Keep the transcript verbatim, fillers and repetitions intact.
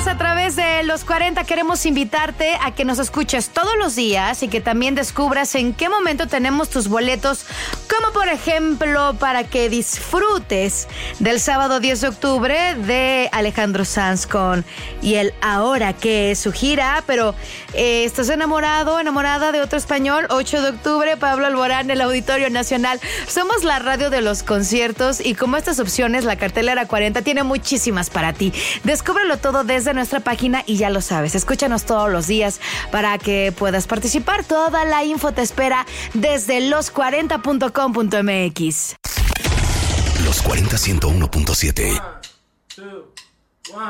a través de Los cuarenta queremos invitarte a que nos escuches todos los días y que también descubras en qué momento tenemos tus boletos, como por ejemplo para que disfrutes del sábado diez de octubre de Alejandro Sanz con Y el Ahora, que es su gira, pero eh, ¿estás enamorado, enamorada de otro español? ocho de octubre, Pablo Alborán, el Auditorio Nacional. Somos la radio de los conciertos y como estas opciones, la cartelera cuarenta tiene muchísimas para ti. Descúbrelo todo desde nuestra página y ya lo sabes, escúchanos todos los días para que puedas participar. Toda la info te espera desde los cuarenta punto com punto m x. Los cuarenta ciento uno punto siete. One, two.